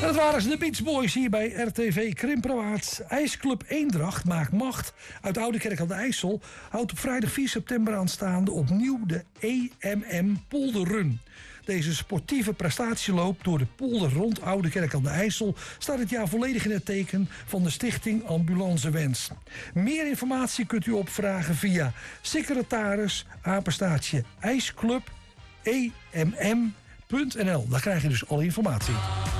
En dat waren ze, de Beach Boys hier bij RTV Krimpraat. IJsclub Eendracht maakt macht uit Oudekerk aan de IJssel houdt op vrijdag 4 september aanstaande opnieuw de EMM Polderrun. Deze sportieve prestatieloop door de polder rond Oudekerk aan de IJssel staat dit jaar volledig in het teken van de stichting Ambulance Wens. Meer informatie kunt u opvragen via secretaris ijsclub EMM.nl. Daar krijg je dus alle informatie.